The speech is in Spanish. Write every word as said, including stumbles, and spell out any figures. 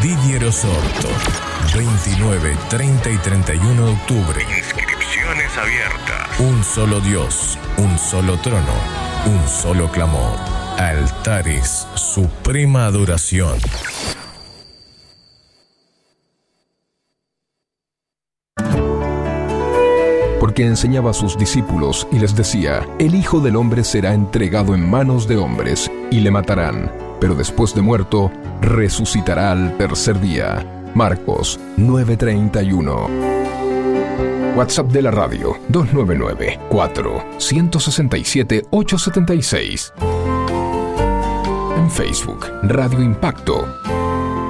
Didier Osorto. veintinueve, treinta y treinta y uno de octubre. Inscripciones abiertas. Un solo Dios, un solo trono, un solo clamor. Altares, suprema adoración. Porque enseñaba a sus discípulos y les decía: el Hijo del Hombre será entregado en manos de hombres y le matarán, pero después de muerto resucitará al tercer día. Marcos nueve treinta y uno. WhatsApp de la radio dos nueve nueve, cuatro, uno seis siete, ocho siete seis. En Facebook, Radio Impacto.